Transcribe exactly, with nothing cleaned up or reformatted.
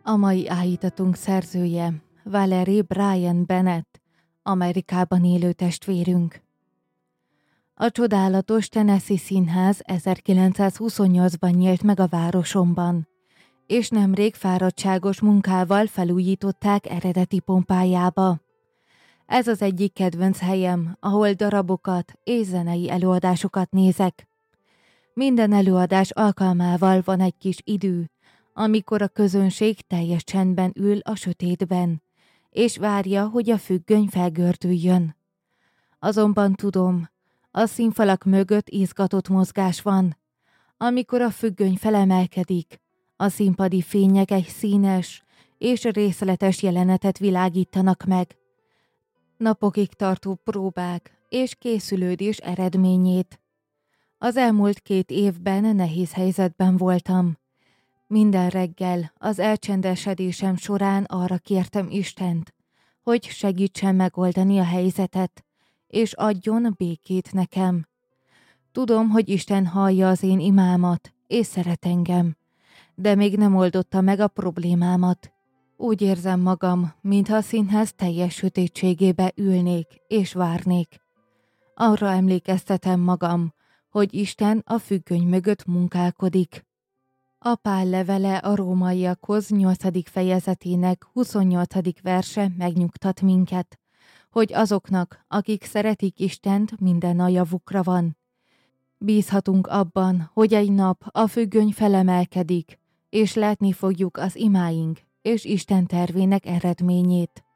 A mai állítatunk szerzője Valerie Bryan Bennett, Amerikában élő testvérünk. A csodálatos Tennessee Színház ezerkilencszázhuszonnyolcban nyílt meg a városomban, és nemrég fáradtságos munkával felújították eredeti pompájába. Ez az egyik kedvenc helyem, ahol darabokat és zenei előadásokat nézek. Minden előadás alkalmával van egy kis idő, amikor a közönség teljes csendben ül a sötétben, és várja, hogy a függöny felgördüljön. Azonban tudom, a színfalak mögött izgatott mozgás van. Amikor a függöny felemelkedik, a színpadi fények egy színes és részletes jelenetet világítanak meg. Napokig tartó próbák és készülődés eredményét. Az elmúlt két évben nehéz helyzetben voltam. Minden reggel az elcsendesedésem során arra kértem Istent, hogy segítsen megoldani a helyzetet, és adjon békét nekem. Tudom, hogy Isten hallja az én imámat, és szeret engem, de még nem oldotta meg a problémámat. Úgy érzem magam, mintha a színház teljes sötétségébe ülnék és várnék. Arra emlékeztetem magam, hogy Isten a függöny mögött munkálkodik. A Pál levele a rómaiakhoz nyolcadik fejezetének huszonnyolcadik verse megnyugtat minket, hogy azoknak, akik szeretik Istent, minden a javukra van. Bízhatunk abban, hogy egy nap a függöny felemelkedik, és látni fogjuk az imáink és Isten tervének eredményét.